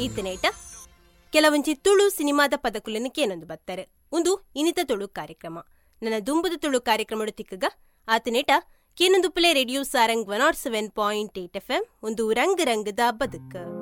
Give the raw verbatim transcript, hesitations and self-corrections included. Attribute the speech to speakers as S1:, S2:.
S1: ಇತ್ತನೇಟ ಕೆಲವಂಚಿ ತುಳು ಸಿನಿಮಾದ ಪದಕುಲನ್ನು ಕೇನೊಂದು ಬತ್ತಾರೆ. ಒಂದು ಇನಿತ ತುಳು ಕಾರ್ಯಕ್ರಮ ನನ್ನ ದುಂಬುದ Tulu ಕಾರ್ಯಕ್ರಮಡು ತಿಕ್ಕಗ ಆತನೇಟ ಕೇನೊಂದು play radio Sarang one not seven point eight F M ಒಂದು ರಂಗ್ ರಂಗದ ಬದುಕು.